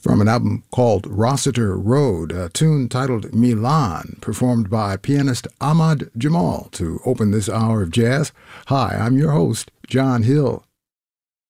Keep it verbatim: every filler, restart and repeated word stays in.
From an album called Rossiter Road, a tune titled Milan, performed by pianist Ahmad Jamal to open this hour of jazz. Hi, I'm your host, John Hill.